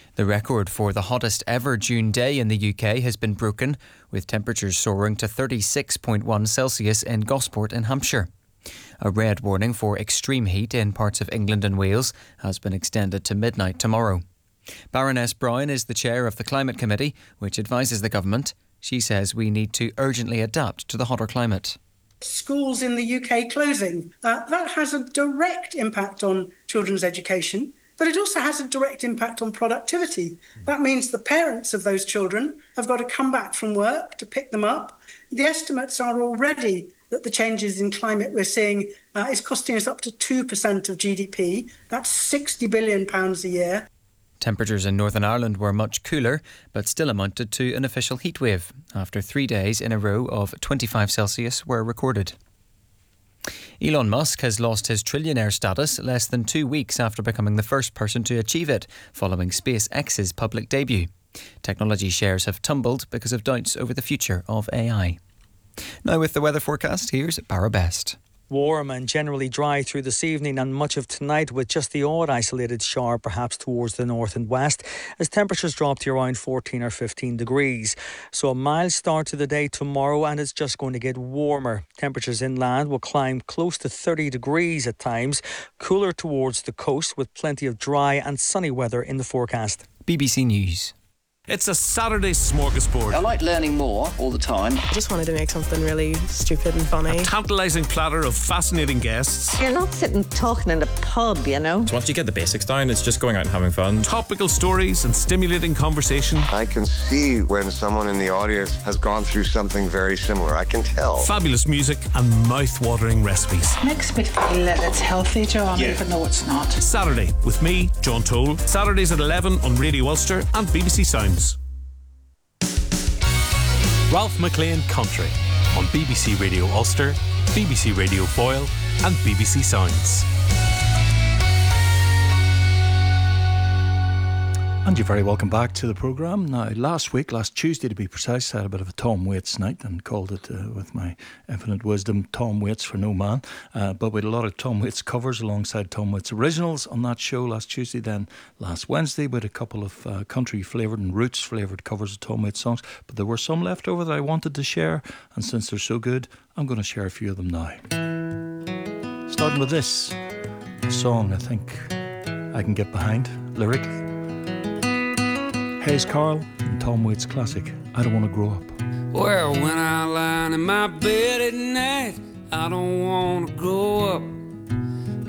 The record for the hottest ever June day in the UK has been broken, with temperatures soaring to 36.1 Celsius in Gosport in Hampshire. A red warning for extreme heat in parts of England and Wales has been extended to midnight tomorrow. Baroness Brown is the chair of the Climate Committee, which advises the government. She says we need to urgently adapt to the hotter climate. Schools in the UK closing, that has a direct impact on children's education, but it also has a direct impact on productivity. That means the parents of those children have got to come back from work to pick them up. The estimates are already that the changes in climate we're seeing is costing us up to 2% of GDP. That's £60 billion a year. Temperatures in Northern Ireland were much cooler, but still amounted to an official heatwave, after 3 days in a row of 25 Celsius were recorded. Elon Musk has lost his trillionaire status less than 2 weeks after becoming the first person to achieve it, following SpaceX's public debut. Technology shares have tumbled because of doubts over the future of AI. Now with the weather forecast, here's Barra Best. Warm and generally dry through this evening and much of tonight, with just the odd isolated shower perhaps towards the north and west, as temperatures drop to around 14 or 15 degrees. So a mild start to the day tomorrow, and it's just going to get warmer. Temperatures inland will climb close to 30 degrees at times, cooler towards the coast with plenty of dry and sunny weather in the forecast. BBC News. It's a Saturday smorgasbord. I like learning more all the time. I just wanted to make something really stupid and funny. A tantalising platter of fascinating guests. You're not sitting talking in a pub, you know. So once you get the basics down, it's just going out and having fun. Topical stories and stimulating conversation. I can see when someone in the audience has gone through something very similar. I can tell. Fabulous music and mouth-watering recipes. Makes me feel that it's healthy, John, even though it's not. Saturday with me, John Toll. Saturdays at 11 on Radio Ulster and BBC Sounds. Ralph McLean Country on BBC Radio Ulster, BBC Radio Foyle and BBC Sounds. And you're very welcome back to the programme. Now, last Tuesday to be precise, I had a bit of a Tom Waits night and called it, with my infinite wisdom, Tom Waits for No Man. But we had a lot of Tom Waits covers alongside Tom Waits originals on that show last Tuesday. Then last Wednesday we had a couple of country-flavoured and roots-flavoured covers of Tom Waits songs. But there were some left over that I wanted to share. And since they're so good, I'm going to share a few of them now. Starting with this, a song I think I can get behind lyrically. Hayes Carl and Tom Waits' classic, I Don't Want to Grow Up. Well, when I lie in my bed at night, I don't want to grow up.